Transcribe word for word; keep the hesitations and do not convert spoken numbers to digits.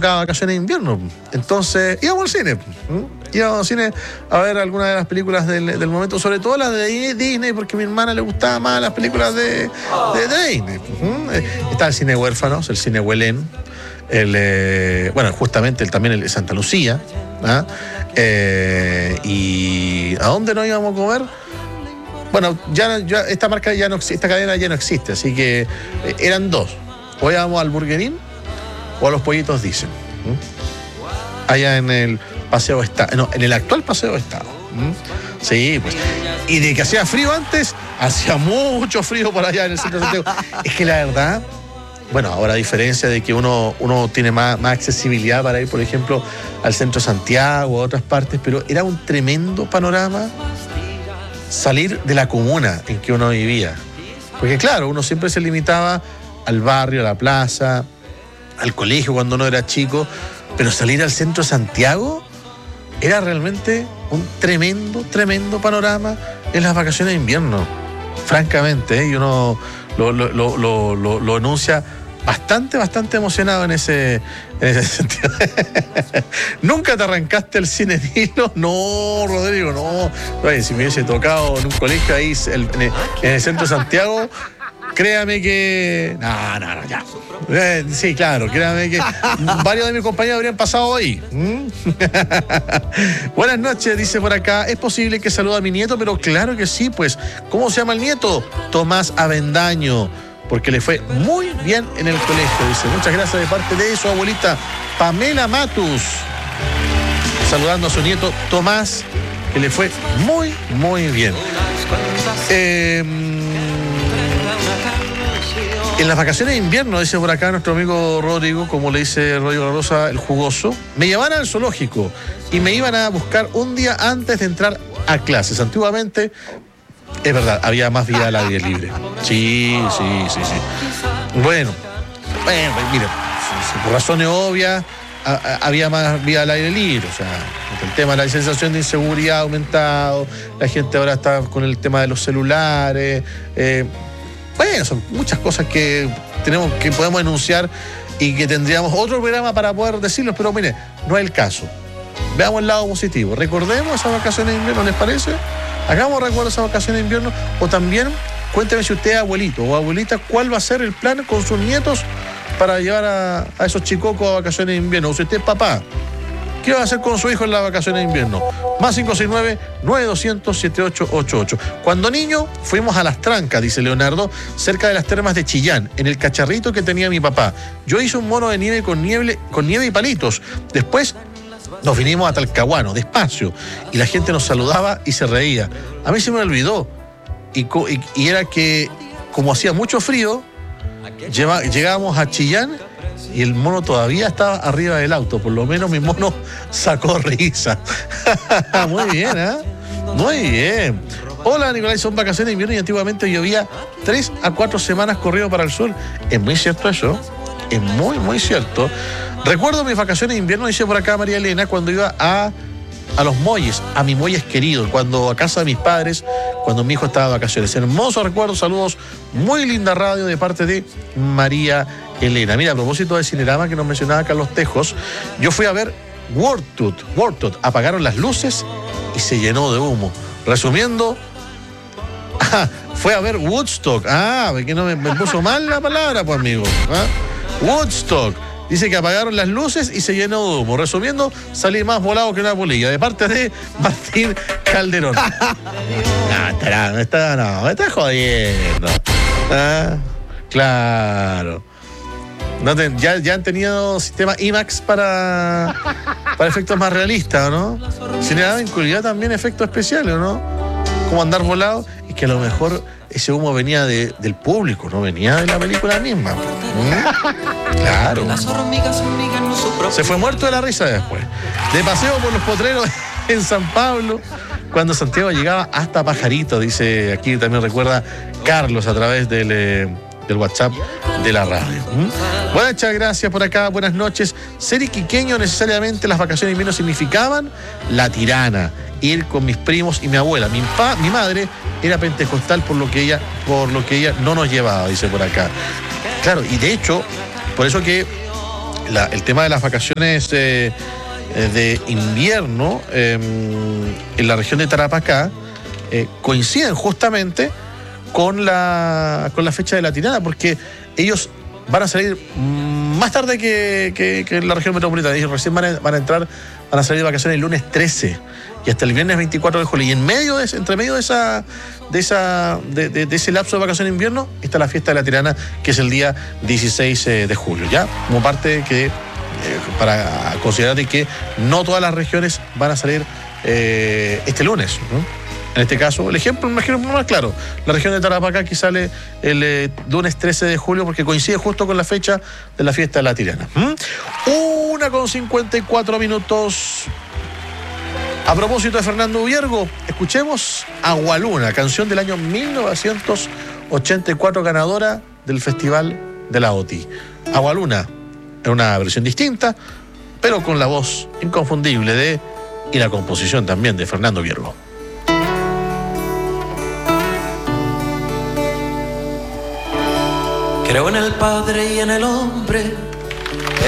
tocaba vacaciones de invierno. Entonces íbamos al cine. ¿Mm? Íbamos al cine a ver algunas de las películas del, del momento, sobre todo las de Disney, porque a mi hermana le gustaban más las películas de, de, de Disney. ¿Mm? Está el cine Huérfanos, el cine Huelén, el, eh, bueno, justamente el, también el de Santa Lucía. ¿Ah? Eh, y ¿a dónde nos íbamos a comer? Bueno, ya, ya esta marca ya no esta cadena ya no existe, así que eh, eran dos. O íbamos al Burgerín o a los Pollitos Dicen. ¿Mm? Allá en el Paseo Estado, no, en el actual Paseo Estado. ¿Mm? Sí, pues. Y de que hacía frío antes, hacía mucho frío por allá en el centro de Santiago. Es que la verdad, bueno, ahora a diferencia de que uno, uno tiene más, más accesibilidad para ir, por ejemplo, al centro de Santiago o a otras partes, pero era un tremendo panorama salir de la comuna en que uno vivía. Porque claro, uno siempre se limitaba al barrio, a la plaza, al colegio cuando uno era chico, pero salir al centro de Santiago era realmente un tremendo, tremendo panorama en las vacaciones de invierno, francamente, ¿eh? Y uno lo, lo, lo, lo, lo, lo anuncia bastante, bastante emocionado en ese, en ese sentido. ¿Nunca te arrancaste el cine Nilo? No, Rodrigo, no. Oye, si me hubiese tocado en un colegio ahí en el, en el centro de Santiago, créame que... No, no, no, ya. Eh, sí, claro, créame que varios de mis compañeros habrían pasado ahí. ¿Mm? Buenas noches, dice por acá. ¿Es posible que salude a mi nieto? Pero claro que sí, pues. ¿Cómo se llama el nieto? Tomás Avendaño. Porque le fue muy bien en el colegio, dice. Muchas gracias de parte de su abuelita Pamela Matus. Saludando a su nieto Tomás, que le fue muy, muy bien. Eh, en las vacaciones de invierno, dice por acá nuestro amigo Rodrigo, como le dice Rodrigo La Rosa, el jugoso, me llevaban al zoológico y me iban a buscar un día antes de entrar a clases. Antiguamente, es verdad, había más vida al aire libre. Sí, sí, sí, sí. Bueno, bueno, mire, por razones obvias, a, a, había más vida al aire libre. O sea, el tema de la sensación de inseguridad ha aumentado, la gente ahora está con el tema de los celulares. Eh, bueno, son muchas cosas que tenemos, que podemos enunciar y que tendríamos otro programa para poder decirlos, pero mire, no es el caso. Veamos el lado positivo. Recordemos esas vacaciones de invierno, ¿les parece? Hagamos recuerdo esas vacaciones de invierno. O también, cuénteme si usted es abuelito o abuelita, ¿cuál va a ser el plan con sus nietos para llevar a, a esos chicocos a vacaciones de invierno? O si usted es papá, ¿qué va a hacer con su hijo en las vacaciones de invierno? Más cinco seis nueve, nueve dos cero cero, siete ocho ocho ocho. Cuando niño fuimos a Las Trancas, dice Leonardo, cerca de las termas de Chillán, en el cacharrito que tenía mi papá. Yo hice un mono de nieve con nieve, con nieve y palitos. Después nos vinimos a Talcahuano, despacio, y la gente nos saludaba y se reía. A mí se me olvidó. Y, y, y era que, como hacía mucho frío, lleva, llegábamos a Chillán y el mono todavía estaba arriba del auto. Por lo menos mi mono sacó risa. Muy bien, ¿eh? Muy bien. Hola, Nicolás, son vacaciones de invierno y antiguamente llovía tres a cuatro semanas corrido para el sur. Es muy cierto eso. Es muy, muy cierto. Recuerdo mis vacaciones de invierno, dice por acá María Elena, cuando iba a, a los muelles, a mis muelles queridos, cuando a casa de mis padres, cuando mi hijo estaba de vacaciones. Hermoso recuerdo, saludos, muy linda radio de parte de María Elena. Mira, a propósito de Cinerama que nos mencionaba Carlos Tejos, yo fui a ver World Tour, World Tour, apagaron las luces y se llenó de humo. Resumiendo, ah, fue a ver Woodstock. Ah, que no me, me puso mal la palabra, pues amigo. ¿Ah? Woodstock. Dice que apagaron las luces y se llenó de humo. Resumiendo, salí más volado que una polilla. De parte de Martín Calderón. No, está, no, está, no, me está jodiendo. Ah, claro. No te, ya, ya han tenido sistema IMAX para, para efectos más realistas, ¿no? Cinerama incluía también efectos especiales, ¿no? Como andar volado. Y que a lo mejor ese humo venía de, del público, no venía de la película misma. ¿Mm? Claro. Se fue muerto de la risa después. De paseo por los potreros en San Pablo, cuando Santiago llegaba hasta Pajarito, dice aquí también recuerda Carlos a través del, eh, del WhatsApp de la radio. ¿Mm? Buenas, muchas gracias por acá, buenas noches. Ser iquiqueño necesariamente las vacaciones de invierno significaban la tirana, ir con mis primos y mi abuela. Mi, pa, mi madre era pentecostal, por lo que ella, por lo que ella no nos llevaba, dice por acá. Claro, y de hecho, por eso que la, el tema de las vacaciones eh, de invierno eh, en la región de Tarapacá eh, coinciden justamente con la, con la fecha de la tirada, porque ellos van a salir más tarde que, que, que en la región metropolitana. Ellos recién van a, van a entrar, van a salir de vacaciones el lunes trece y hasta el viernes veinticuatro de julio. Y en medio de, entre medio de esa, de esa, de, de, de ese lapso de vacaciones de invierno está la fiesta de la Tirana, que es el día dieciséis de julio. Ya, como parte que, eh, para considerar de que no todas las regiones van a salir eh, este lunes, ¿no? En este caso, el ejemplo, un ejemplo más claro, la región de Tarapacá que sale el eh, lunes trece de julio porque coincide justo con la fecha de la fiesta de la Tirana. ¿Mm? Una con cincuenta y cuatro minutos. A propósito de Fernando Viergo, escuchemos Agualuna, canción del año mil novecientos ochenta y cuatro, ganadora del Festival de la O T I. Agualuna, en una versión distinta, pero con la voz inconfundible de, y la composición también de Fernando Viergo. Creo en el Padre y en el hombre,